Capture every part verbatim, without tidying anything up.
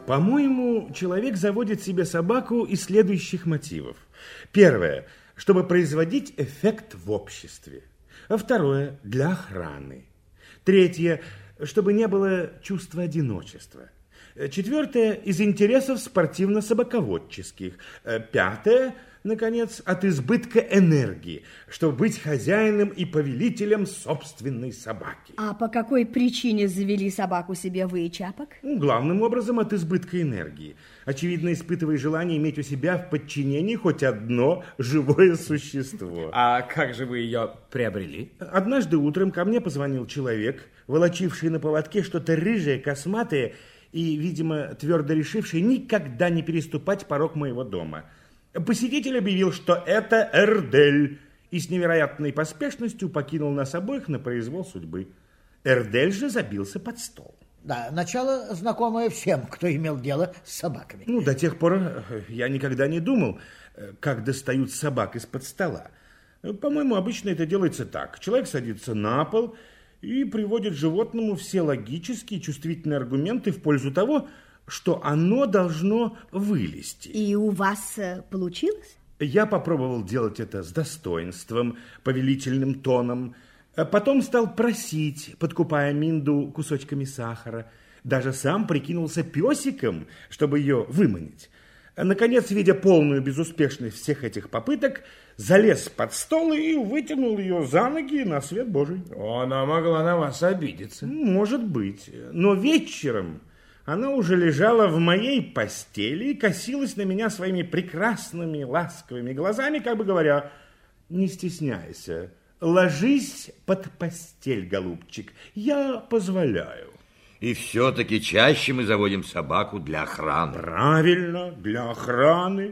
По-моему, человек заводит себе собаку из следующих мотивов. Первое, чтобы производить эффект в обществе. Второе, для охраны. Третье, чтобы не было чувства одиночества. Четвертое, из интересов спортивно-собаководческих. Пятое, наконец, от избытка энергии, чтобы быть хозяином и повелителем собственной собаки. А по какой причине завели собаку себе вы, Чапок? Ну, главным образом от избытка энергии. Очевидно, испытывая желание иметь у себя в подчинении хоть одно живое существо. А как же вы ее приобрели? Однажды утром ко мне позвонил человек, волочивший на поводке что-то рыжее, косматое и, видимо, твердо решивший никогда не переступать порог моего дома. Посетитель объявил, что это Эрдель, и с невероятной поспешностью покинул нас обоих на произвол судьбы. Эрдель же забился под стол. Да, начало знакомое всем, кто имел дело с собаками. Ну, до тех пор я никогда не думал, как достают собак из-под стола. По-моему, обычно это делается так. Человек садится на пол и приводит животному все логические и чувствительные аргументы в пользу того, что оно должно вылезти. И у вас получилось? Я попробовал делать это с достоинством, повелительным тоном. Потом стал просить, подкупая Минду кусочками сахара. Даже сам прикинулся песиком, чтобы ее выманить. Наконец, видя полную безуспешность всех этих попыток, залез под стол и вытянул ее за ноги на свет Божий. Она могла на вас обидеться. Может быть. Но вечером она уже лежала в моей постели и косилась на меня своими прекрасными ласковыми глазами, как бы говоря: не стесняйся, ложись под постель, голубчик, я позволяю. И все-таки чаще мы заводим собаку для охраны. Правильно, для охраны.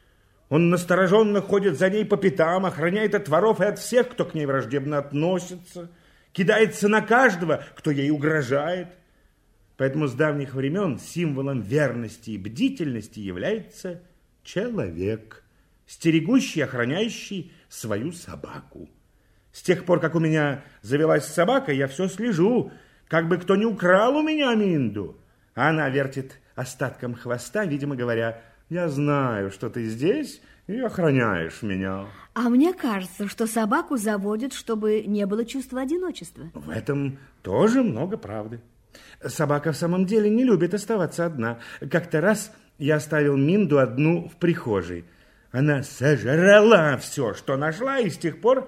Он настороженно ходит за ней по пятам, охраняет от воров и от всех, кто к ней враждебно относится, кидается на каждого, кто ей угрожает. Поэтому с давних времен символом верности и бдительности является человек, стерегущий и охраняющий свою собаку. С тех пор, как у меня завелась собака, я все слежу, как бы кто не украл у меня Минду. А она вертит остатком хвоста, видимо говоря: я знаю, что ты здесь и охраняешь меня. А мне кажется, что собаку заводят, чтобы не было чувства одиночества. В этом тоже много правды. Собака в самом деле не любит оставаться одна. Как-то раз я оставил Минду одну в прихожей. Она сожрала все, что нашла, и с тех пор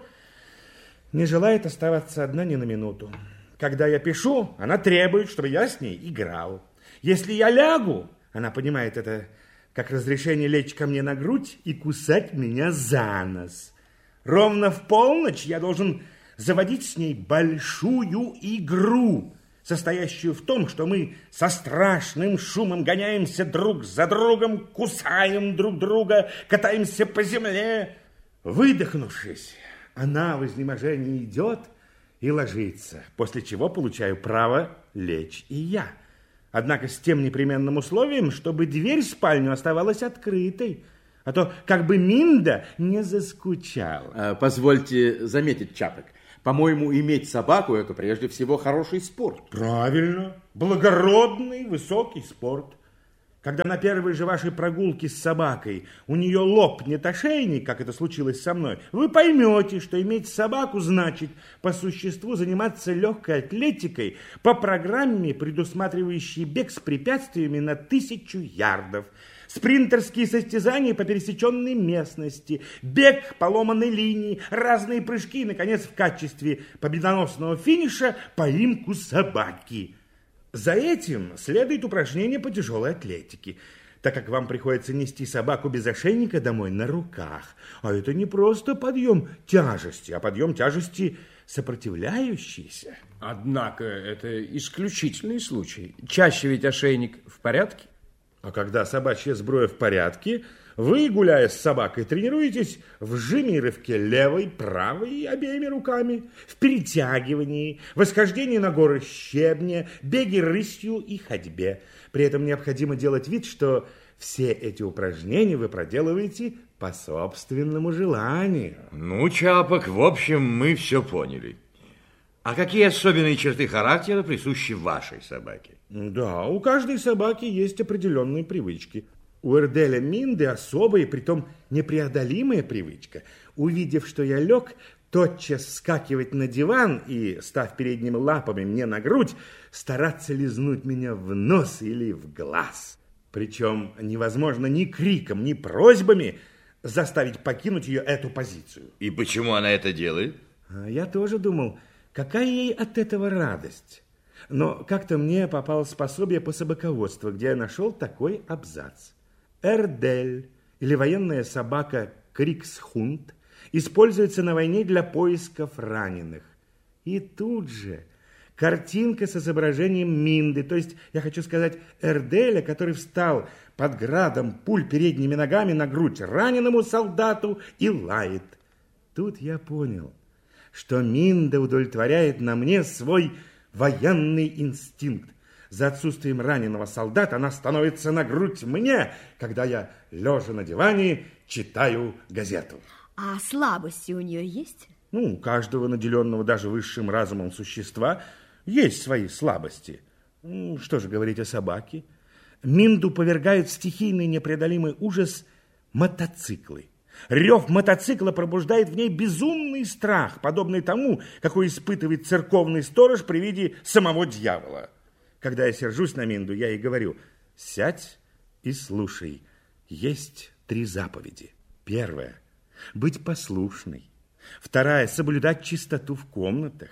не желает оставаться одна ни на минуту. Когда я пишу, она требует, чтобы я с ней играл. Если я лягу, она понимает это как разрешение лечь ко мне на грудь и кусать меня за нос. Ровно в полночь я должен заводить с ней большую игру, состоящую в том, что мы со страшным шумом гоняемся друг за другом, кусаем друг друга, катаемся по земле. Выдохнувшись, она в изнеможении идет и ложится, после чего получаю право лечь и я. Однако с тем непременным условием, чтобы дверь в спальню оставалась открытой, а то как бы Минда не заскучала. А, позвольте заметить, Чапок, по-моему, иметь собаку – это прежде всего хороший спорт. Правильно, благородный высокий спорт. Когда на первой же вашей прогулке с собакой у нее лопнет ошейник, как это случилось со мной, вы поймете, что иметь собаку значит по существу заниматься легкой атлетикой по программе, предусматривающей бег с препятствиями на тысячу ярдов, спринтерские состязания по пересеченной местности, бег по ломаной линии, разные прыжки и, наконец, в качестве победоносного финиша поимку собаки. За этим следует упражнение по тяжелой атлетике, так как вам приходится нести собаку без ошейника домой на руках. А это не просто подъем тяжести, а подъем тяжести сопротивляющийся. Однако это исключительный случай. Чаще ведь ошейник в порядке. А когда собачья сбруя в порядке, вы, гуляя с собакой, тренируетесь в жиме и рывке левой, правой и обеими руками, в перетягивании, восхождении на горы щебня, беге рысью и ходьбе. При этом необходимо делать вид, что все эти упражнения вы проделываете по собственному желанию. Ну, Чапок, в общем, мы все поняли. А какие особенные черты характера присущи вашей собаке? Да, у каждой собаки есть определенные привычки. У Эрделя Минды особая, притом непреодолимая привычка. Увидев, что я лег, тотчас вскакивать на диван и, став передними лапами мне на грудь, стараться лизнуть меня в нос или в глаз. Причем невозможно ни криком, ни просьбами заставить покинуть ее эту позицию. И почему она это делает? Я тоже думал, какая ей от этого радость. Но как-то мне попалось пособие по собаководству, где я нашел такой абзац. Эрдель, или военная собака Криксхунд, используется на войне для поисков раненых. И тут же картинка с изображением Минды, то есть, я хочу сказать, Эрделя, который встал под градом пуль передними ногами на грудь раненому солдату и лает. Тут я понял, что Минда удовлетворяет на мне свой военный инстинкт. За отсутствием раненого солдата она становится на грудь мне, когда я, лежа на диване, читаю газету. А слабости у нее есть? Ну, у каждого наделенного даже высшим разумом существа есть свои слабости. Ну, что же говорить о собаке? Минду повергают в стихийный непреодолимый ужас мотоциклы. Рев мотоцикла пробуждает в ней безумный страх, подобный тому, какой испытывает церковный сторож при виде самого дьявола. Когда я сержусь на Минду, я ей говорю: сядь и слушай. Есть три заповеди. Первая – быть послушной. Вторая – соблюдать чистоту в комнатах.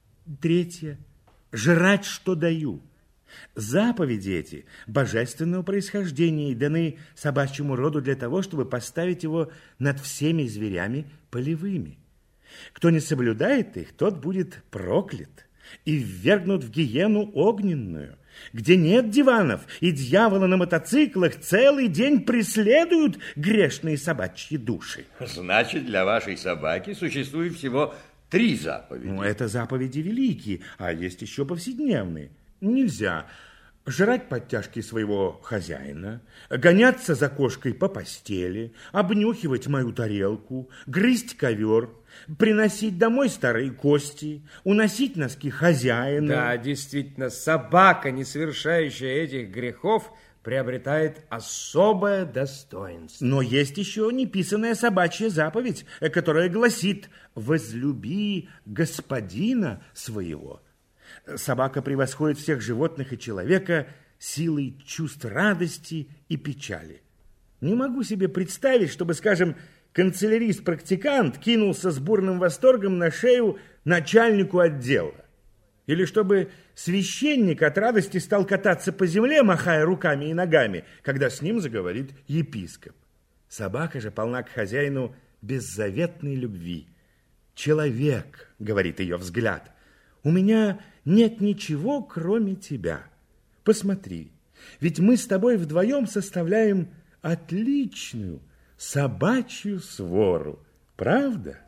Третья – жрать, что даю. Заповеди эти божественного происхождения и даны собачьему роду для того, чтобы поставить его над всеми зверями полевыми. Кто не соблюдает их, тот будет проклят и ввергнут в гиену огненную, где нет диванов, и дьяволы на мотоциклах целый день преследуют грешные собачьи души. Значит, для вашей собаки существует всего три заповеди. Ну, это заповеди великие, а есть еще повседневные. Нельзя жрать подтяжки своего хозяина, гоняться за кошкой по постели, обнюхивать мою тарелку, грызть ковер, приносить домой старые кости, уносить носки хозяина. Да, действительно, собака, не совершающая этих грехов, приобретает особое достоинство. Но есть еще неписанная собачья заповедь, которая гласит: возлюби господина своего. Собака превосходит всех животных и человека силой чувств радости и печали. Не могу себе представить, чтобы, скажем, канцелярист-практикант кинулся с бурным восторгом на шею начальнику отдела. Или чтобы священник от радости стал кататься по земле, махая руками и ногами, когда с ним заговорит епископ. Собака же полна к хозяину беззаветной любви. «Человек», — говорит ее взгляд, — «у меня нет ничего, кроме тебя. Посмотри, ведь мы с тобой вдвоем составляем отличную собачью свору, правда?»